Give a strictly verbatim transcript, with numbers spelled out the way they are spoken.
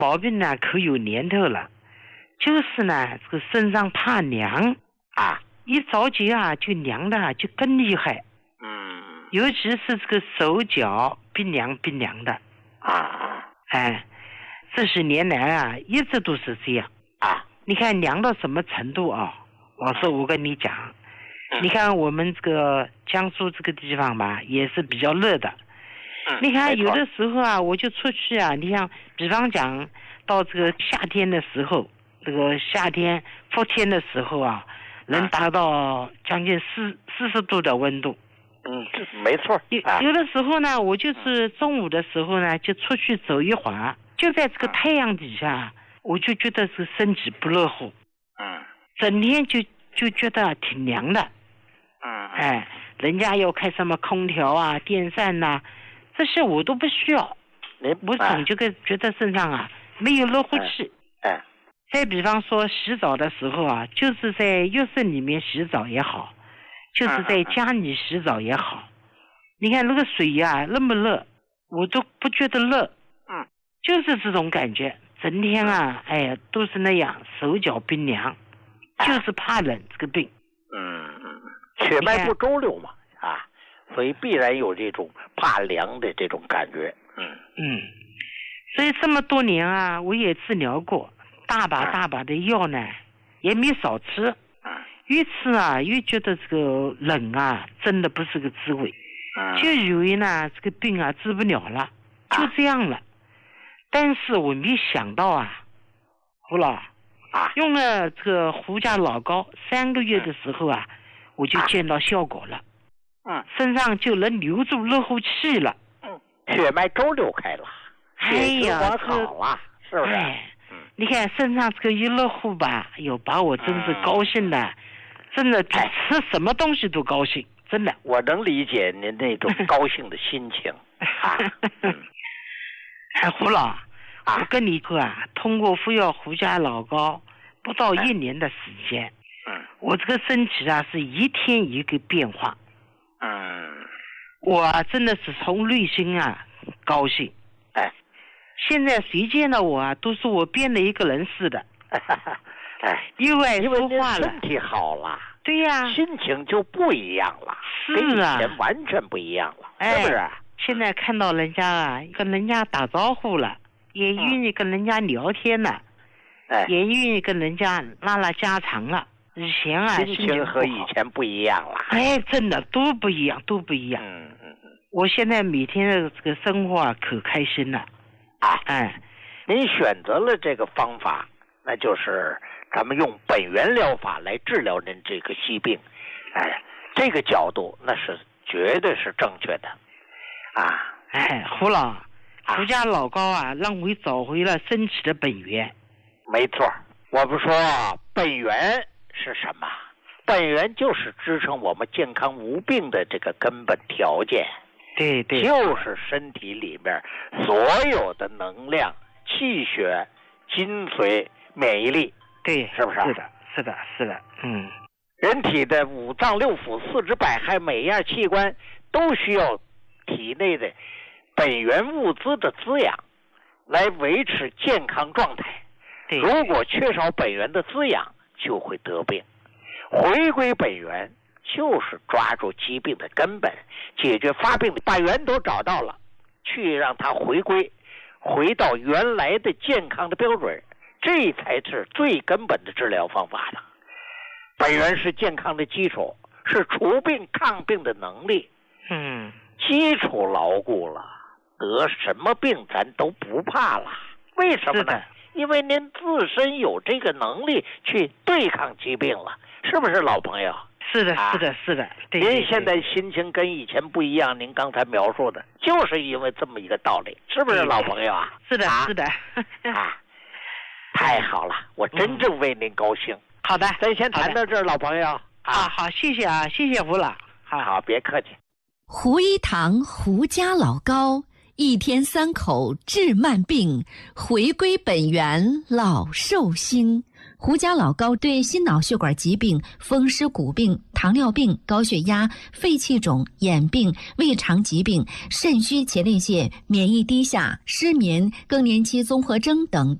毛病呢可有年头了，就是呢这个身上怕凉啊， 一着急啊就凉的就更厉害。 嗯， 尤其是这个手脚冰凉冰凉的啊， 哎，这些年来啊一直都是这样啊。 你看凉到什么程度啊？老师，我跟你讲，你看我们这个江苏这个地方吧，也是比较热的。你看有的时候啊，我就出去啊，你像比方讲到这个夏天的时候，这个夏天伏天的时候啊，能达到将近四四十度的温度。 嗯，没错。 有有的时候呢，我就是中午的时候呢，就出去走一会儿，就在这个太阳底下，我就觉得是身体不热乎。 嗯。 整天就就觉得挺凉的。 嗯。 哎，人家要开什么空调啊、电扇呐、啊，这些我都不需要。我总觉得觉得身上啊没有热乎气。 哎。哎再比方说洗澡的时候啊，就是在浴室里面洗澡也好，就是在家里洗澡也好，你看那个水呀、啊、那么热，我都不觉得热。 嗯， 就是这种感觉，整天啊，哎呀，都是那样，手脚冰凉，就是怕冷这个病。 嗯嗯，血脉不周流嘛，啊，所以必然有这种怕凉的这种感觉。嗯嗯，所以这么多年啊，我也治疗过。大把大把的药呢，也没少吃。越吃啊，越觉得这个冷啊，真的不是个滋味。就以为呢，这个病啊治不了了，就这样了。但是我没想到啊，胡老啊， 用了这个胡家老膏三个月的时候啊，我就见到效果了。 嗯， 身上就能留住热乎气了。 嗯，血脉周流开了，血循环好了，是不是？ 哎你看身上这个一热乎吧，哎呦，把我真是高兴的，嗯、真的比吃什么东西都高兴，真的。 我能理解您那种高兴的心情。啊嗯、 哎，胡老，啊、我跟你说啊，通过服药胡家老膏，不到一年的时间， 嗯， 我这个身体啊是一天一个变化。 嗯， 我、啊、真的是从内心啊高兴。 哎。 现在谁见到我啊，都说我变了一个人似的。 哎， 又爱说话了， 身体好了， 对呀、 啊，心情就不一样了， 是啊， 跟以前完全不一样了， 哎、 是不是？ 现在看到人家啊，跟人家打招呼了，也愿意跟人家聊天了， 哎、 也愿意跟人家拉拉家常了。以前啊， 心情和以前不一样了。 哎，真的都不一样，都不一样。 嗯嗯嗯。 我现在每天的这个生活啊，可开心了。 啊， 哎， 您选择了这个方法，那就是咱们用本源疗法来治疗您这个疾病，哎，这个角度那是绝对是正确的，啊， 哎，胡老，胡家老膏啊，让我找回了身体的本源。 没错，我们说本源是什么？本源就是支撑我们健康无病的这个根本条件。 对对， 就是身体里面所有的能量、气血、精髓、免疫力， 对， 是不是？ 是的，是的，是的，嗯。 人体的五脏六腑、四肢百骸，每一样器官都需要体内的本源物资的滋养，来维持健康状态。 对， 如果缺少本源的滋养，就会得病。回归本源。就是抓住疾病的根本，解决发病，把源头找到了，去让它回归，回到原来的健康的标准，这才是最根本的治疗方法的。本源是健康的基础，是除病抗病的能力。 嗯， 基础牢固了，得什么病咱都不怕了。为什么呢？因为您自身有这个能力去对抗疾病了，是不是老朋友？ 是的，是的，是的。对对对，您现在心情跟以前不一样，您刚才描述的，就是因为这么一个道理，是不是老朋友啊？ 是的， 啊、 是的。 啊，太好了，我真正为您高兴。嗯、 好的， 咱先谈到这儿，老朋友。 啊，好，谢谢啊，谢谢胡老。 好好，别客气。 胡一堂胡家老膏，一天三口治慢病，回归本源老寿星。 胡家老膏对心脑血管疾病、风湿骨病、糖尿病、高血压、肺气肿、眼病、胃肠疾病、肾虚前列腺、免疫低下、失眠、更年期综合征等